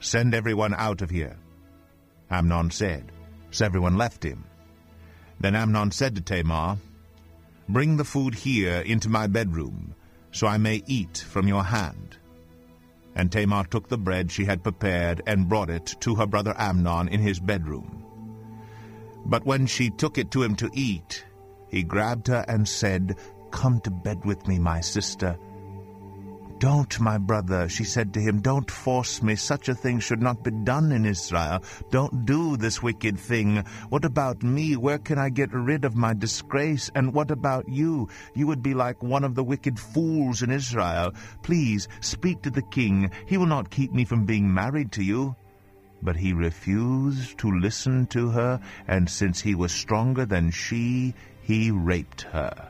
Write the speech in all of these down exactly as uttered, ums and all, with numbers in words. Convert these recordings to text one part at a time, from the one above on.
"Send everyone out of here." Amnon said. So everyone left him. Then Amnon said to Tamar, "Bring the food here into my bedroom, so I may eat from your hand." And Tamar took the bread she had prepared and brought it to her brother Amnon in his bedroom. But when she took it to him to eat, he grabbed her and said, "Come to bed with me, my sister." "Don't, my brother," she said to him, "don't force me. Such a thing should not be done in Israel. Don't do this wicked thing. What about me? Where can I get rid of my disgrace? And what about you? You would be like one of the wicked fools in Israel. Please speak to the king. He will not keep me from being married to you." But he refused to listen to her, and since he was stronger than she, he raped her.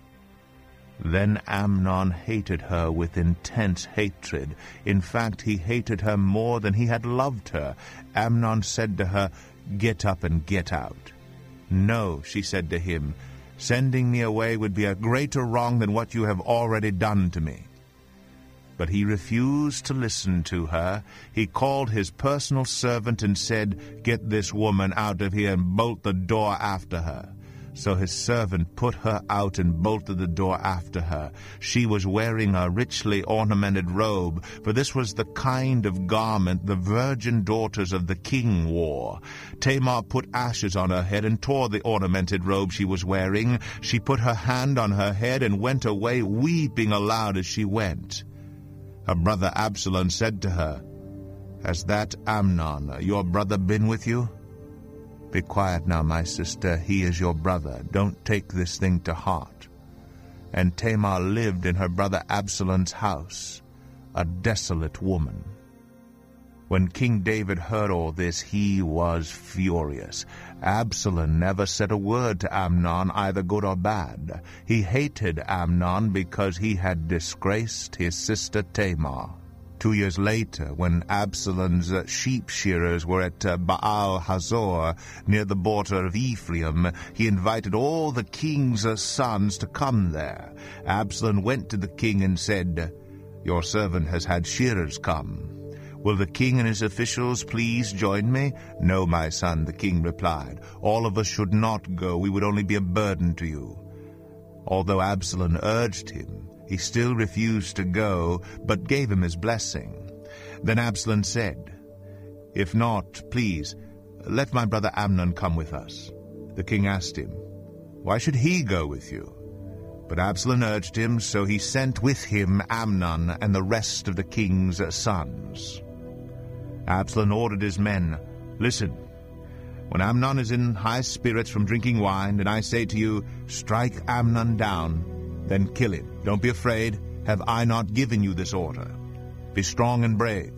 Then Amnon hated her with intense hatred. In fact, he hated her more than he had loved her. Amnon said to her, "Get up and get out." "No," she said to him, "sending me away would be a greater wrong than what you have already done to me." But he refused to listen to her. He called his personal servant and said, "Get this woman out of here and bolt the door after her." So his servant put her out and bolted the door after her. She was wearing a richly ornamented robe, for this was the kind of garment the virgin daughters of the king wore. Tamar put ashes on her head and tore the ornamented robe she was wearing. She put her hand on her head and went away, weeping aloud as she went. Her brother Absalom said to her, "Has that Amnon, your brother, been with you?" "Be quiet now, my sister. He is your brother. Don't take this thing to heart." And Tamar lived in her brother Absalom's house, a desolate woman. When King David heard all this, he was furious. Absalom never said a word to Amnon, either good or bad. He hated Amnon because he had disgraced his sister Tamar. Two years later, when Absalom's sheep shearers were at Baal Hazor, near the border of Ephraim, he invited all the king's sons to come there. Absalom went to the king and said, "Your servant has had shearers come. Will the king and his officials please join me?" "No, my son," the king replied. "All of us should not go. We would only be a burden to you." Although Absalom urged him, he still refused to go, but gave him his blessing. Then Absalom said, "If not, please, let my brother Amnon come with us." The king asked him, "Why should he go with you?" But Absalom urged him, so he sent with him Amnon and the rest of the king's sons. Absalom ordered his men, "Listen, when Amnon is in high spirits from drinking wine, and I say to you, 'Strike Amnon down,' then kill him. Don't be afraid. Have I not given you this order? Be strong and brave."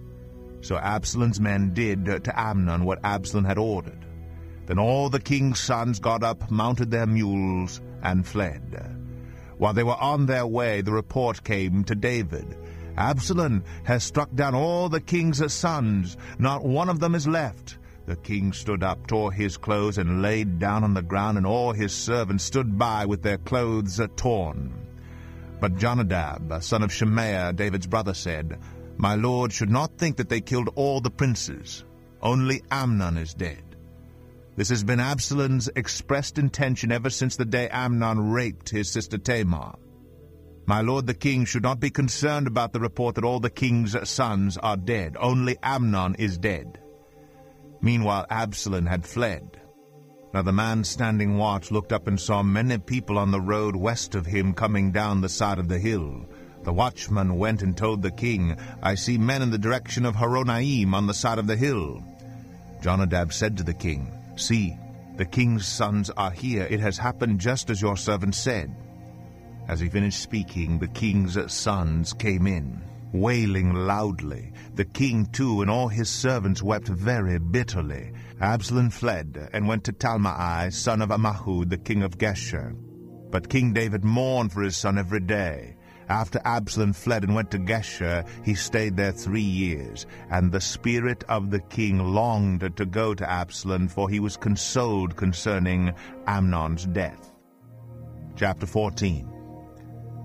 So Absalom's men did to Amnon what Absalom had ordered. Then all the king's sons got up, mounted their mules, and fled. While they were on their way, the report came to David, "Absalom has struck down all the king's sons. Not one of them is left." The king stood up, tore his clothes, and laid down on the ground, and all his servants stood by with their clothes torn. But Jonadab, son of Shemaiah, David's brother, said, "My lord should not think that they killed all the princes. Only Amnon is dead." This has been Absalom's expressed intention ever since the day Amnon raped his sister Tamar. My lord the king should not be concerned about the report that all the king's sons are dead. Only Amnon is dead. Meanwhile, Absalom had fled. Now the man standing watch looked up and saw many people on the road west of him coming down the side of the hill. The watchman went and told the king, "I see men in the direction of Horonaim on the side of the hill." Jonadab said to the king, "See, the king's sons are here. It has happened just as your servant said." As he finished speaking, the king's sons came in, wailing loudly. The king, too, and all his servants wept very bitterly. Absalom fled and went to Talmai, son of Ammihud, the king of Geshur. But King David mourned for his son every day. After Absalom fled and went to Geshur, he stayed there three years, and the spirit of the king longed to go to Absalom, for he was consoled concerning Amnon's death. Chapter fourteen.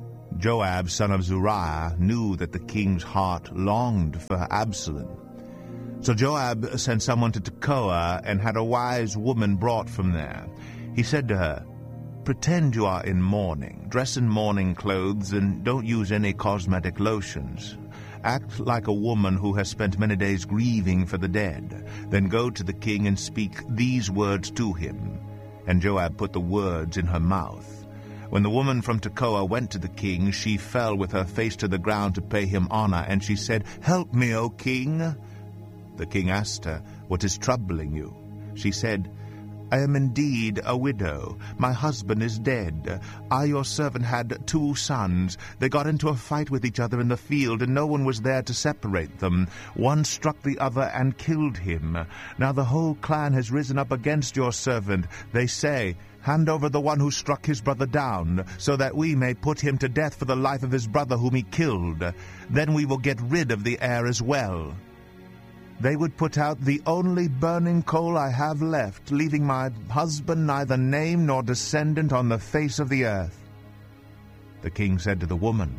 Joab, son of Zeruiah, knew that the king's heart longed for Absalom. So Joab sent someone to Tekoa and had a wise woman brought from there. He said to her, "Pretend you are in mourning, dress in mourning clothes, and don't use any cosmetic lotions. Act like a woman who has spent many days grieving for the dead. Then go to the king and speak these words to him." And Joab put the words in her mouth. When the woman from Tekoa went to the king, she fell with her face to the ground to pay him honor, and she said, "Help me, O king." The king asked her, "What is troubling you?" She said, "I am indeed a widow. My husband is dead. I, your servant, had two sons. They got into a fight with each other in the field, and no one was there to separate them. One struck the other and killed him. Now the whole clan has risen up against your servant. They say, 'Hand over the one who struck his brother down, so that we may put him to death for the life of his brother whom he killed. Then we will get rid of the heir as well.' They would put out the only burning coal I have left, leaving my husband neither name nor descendant on the face of the earth." The king said to the woman,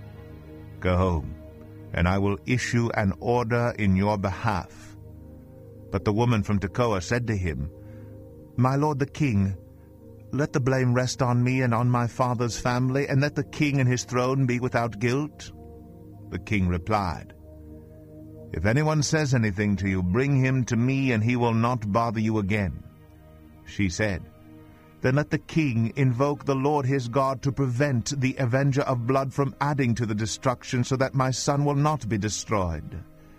"Go home, and I will issue an order in your behalf." But the woman from Tekoa said to him, "My lord the king, let the blame rest on me and on my father's family, and let the king and his throne be without guilt." The king replied, "If anyone says anything to you, bring him to me, and he will not bother you again." She said, "Then let the king invoke the Lord his God to prevent the avenger of blood from adding to the destruction, so that my son will not be destroyed."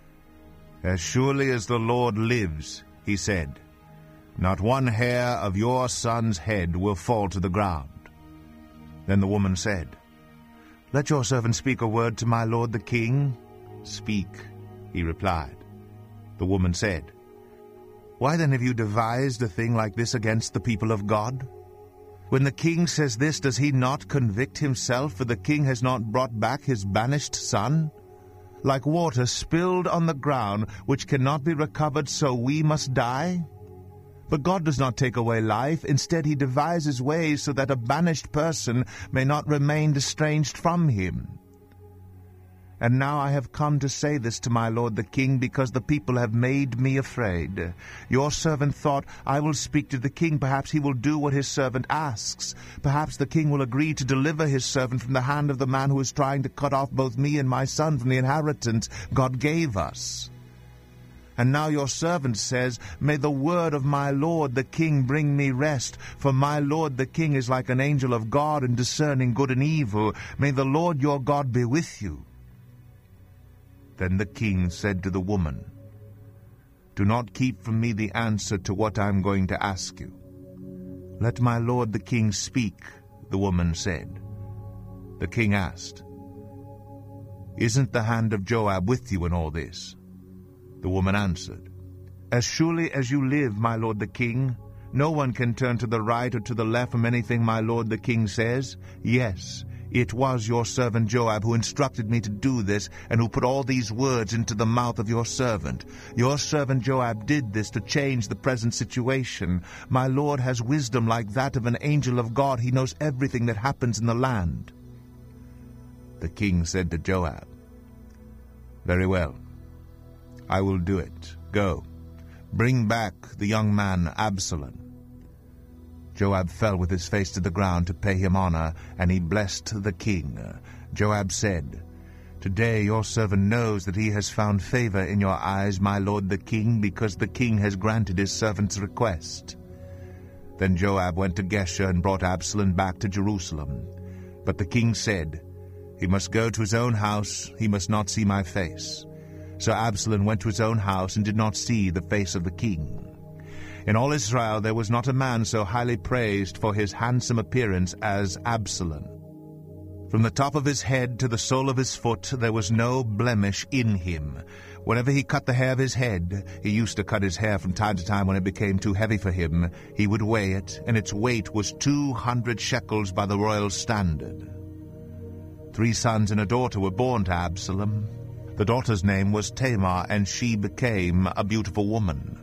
"As surely as the Lord lives," he said, "not one hair of your son's head will fall to the ground." Then the woman said, "Let your servant speak a word to my lord the king." "Speak," he replied. The woman said, "Why then have you devised a thing like this against the people of God? When the king says this, does he not convict himself, for the king has not brought back his banished son? Like water spilled on the ground, which cannot be recovered, so we must die? But God does not take away life. Instead, he devises ways so that a banished person may not remain estranged from him. And now I have come to say this to my lord the king, because the people have made me afraid. Your servant thought, I will speak to the king. Perhaps he will do what his servant asks. Perhaps the king will agree to deliver his servant from the hand of the man who is trying to cut off both me and my son from the inheritance God gave us. And now your servant says, May the word of my lord the king bring me rest, for my lord the king is like an angel of God in discerning good and evil. May the Lord your God be with you." Then the king said to the woman, "Do not keep from me the answer to what I am going to ask you." "Let my lord the king speak," the woman said. The king asked, "Isn't the hand of Joab with you in all this?" The woman answered, "As surely as you live, my lord the king, no one can turn to the right or to the left from anything my lord the king says. Yes, it was your servant Joab who instructed me to do this, and who put all these words into the mouth of your servant. Your servant Joab did this to change the present situation. My lord has wisdom like that of an angel of God. He knows everything that happens in the land." The king said to Joab, "Very well, I will do it. Go, bring back the young man Absalom." Joab fell with his face to the ground to pay him honor, and he blessed the king. Joab said, "Today your servant knows that he has found favor in your eyes, my lord the king, because the king has granted his servant's request." Then Joab went to Geshur and brought Absalom back to Jerusalem. But the king said, "He must go to his own house, he must not see my face." So Absalom went to his own house and did not see the face of the king. In all Israel there was not a man so highly praised for his handsome appearance as Absalom. From the top of his head to the sole of his foot there was no blemish in him. Whenever he cut the hair of his head, he used to cut his hair from time to time when it became too heavy for him, he would weigh it, and its weight was two hundred shekels by the royal standard. Three sons and a daughter were born to Absalom. The daughter's name was Tamar, and she became a beautiful woman.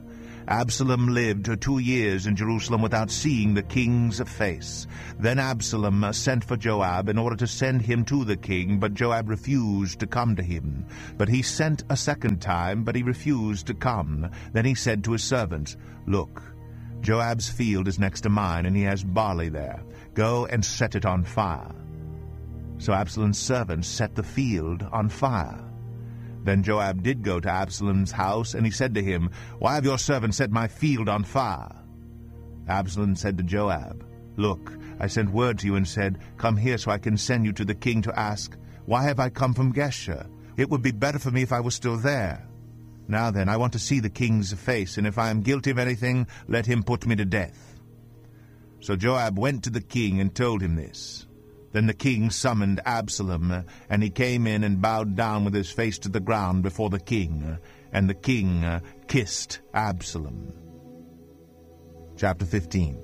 Absalom lived two years in Jerusalem without seeing the king's face. Then Absalom sent for Joab in order to send him to the king, but Joab refused to come to him. But he sent a second time, but he refused to come. Then he said to his servants, "Look, Joab's field is next to mine, and he has barley there. Go and set it on fire." So Absalom's servants set the field on fire. Then Joab did go to Absalom's house, and he said to him, "Why have your servants set my field on fire?" Absalom said to Joab, "Look, I sent word to you and said, 'Come here so I can send you to the king to ask, why have I come from Geshur? It would be better for me if I was still there. Now then, I want to see the king's face, and if I am guilty of anything, let him put me to death.'" So Joab went to the king and told him this. Then the king summoned Absalom, and he came in and bowed down with his face to the ground before the king, and the king kissed Absalom. Chapter fifteen.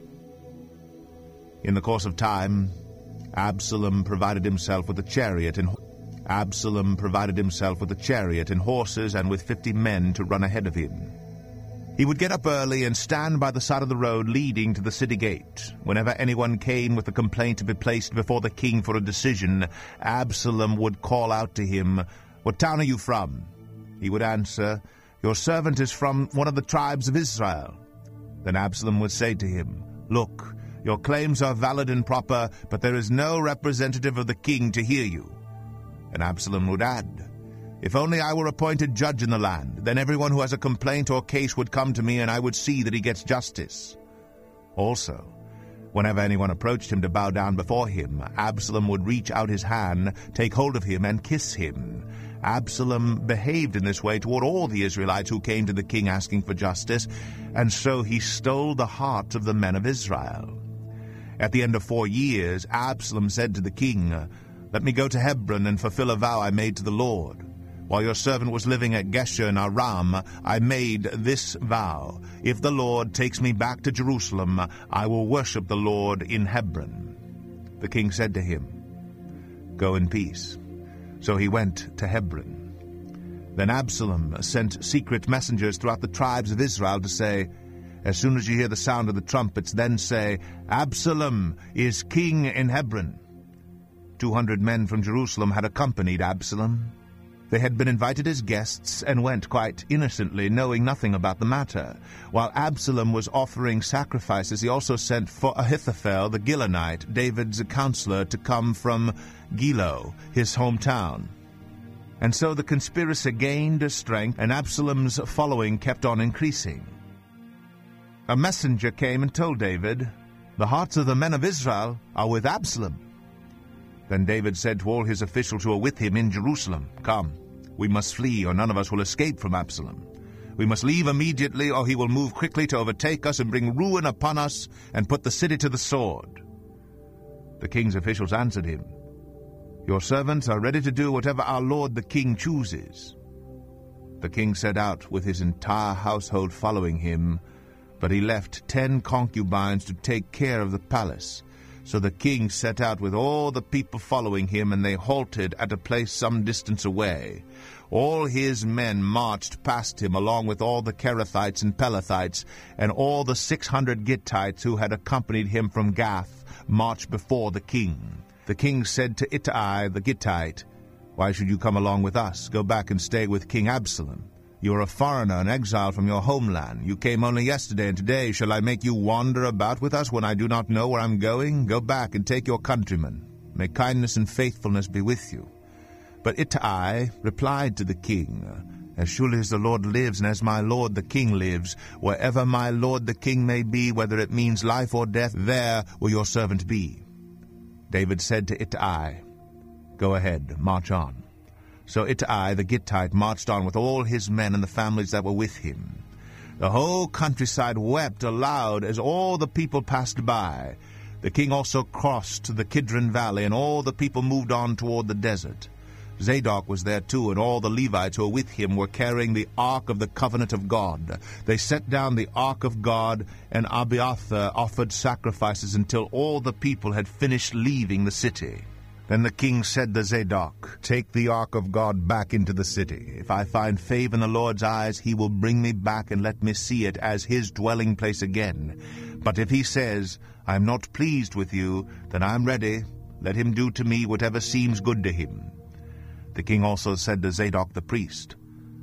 In the course of time, Absalom provided himself with a chariot and Absalom provided himself with a chariot and horses and with fifty men to run ahead of him. He would get up early and stand by the side of the road leading to the city gate. Whenever anyone came with a complaint to be placed before the king for a decision, Absalom would call out to him, "What town are you from?" He would answer, "Your servant is from one of the tribes of Israel." Then Absalom would say to him, "Look, your claims are valid and proper, but there is no representative of the king to hear you." And Absalom would add, "If only I were appointed judge in the land, then everyone who has a complaint or case would come to me, and I would see that he gets justice." Also, whenever anyone approached him to bow down before him, Absalom would reach out his hand, take hold of him, and kiss him. Absalom behaved in this way toward all the Israelites who came to the king asking for justice, and so he stole the hearts of the men of Israel. At the end of four years, Absalom said to the king, "Let me go to Hebron and fulfill a vow I made to the Lord. While your servant was living at Geshur in Aram, I made this vow. If the Lord takes me back to Jerusalem, I will worship the Lord in Hebron." The king said to him, "Go in peace." So he went to Hebron. Then Absalom sent secret messengers throughout the tribes of Israel to say, "As soon as you hear the sound of the trumpets, then say, 'Absalom is king in Hebron.'" Two hundred men from Jerusalem had accompanied Absalom. They had been invited as guests and went quite innocently, knowing nothing about the matter. While Absalom was offering sacrifices, he also sent for Ahithophel the Gilonite, David's counselor, to come from Gilo, his hometown. And so the conspiracy gained strength, and Absalom's following kept on increasing. A messenger came and told David, "The hearts of the men of Israel are with Absalom." Then David said to all his officials who were with him in Jerusalem, "Come, we must flee, or none of us will escape from Absalom. We must leave immediately, or he will move quickly to overtake us and bring ruin upon us and put the city to the sword." The king's officials answered him, "Your servants are ready to do whatever our lord the king chooses." The king set out with his entire household following him, but he left ten concubines to take care of the palace. So the king set out with all the people following him, and they halted at a place some distance away. All his men marched past him, along with all the Kerethites and Pelethites, and all the six hundred Gittites who had accompanied him from Gath marched before the king. The king said to Ittai the Gittite, "Why should you come along with us? Go back and stay with King Absalom. You are a foreigner and exile from your homeland. You came only yesterday, and today shall I make you wander about with us when I do not know where I am going? Go back and take your countrymen. May kindness and faithfulness be with you." But Ittai replied to the king, "As surely as the Lord lives, and as my lord the king lives, wherever my lord the king may be, whether it means life or death, there will your servant be." David said to Ittai, "Go ahead, march on." So Ittai the Gittite marched on with all his men and the families that were with him. The whole countryside wept aloud as all the people passed by. The king also crossed the Kidron Valley, and all the people moved on toward the desert. Zadok was there too, and all the Levites who were with him were carrying the Ark of the Covenant of God. They set down the Ark of God, and Abiathar offered sacrifices until all the people had finished leaving the city. Then the king said to Zadok, Take the ark of God back into the city. If I find favor in the Lord's eyes, he will bring me back and let me see it as his dwelling place again. But if he says, I am not pleased with you, then I am ready. Let him do to me whatever seems good to him. The king also said to Zadok the priest,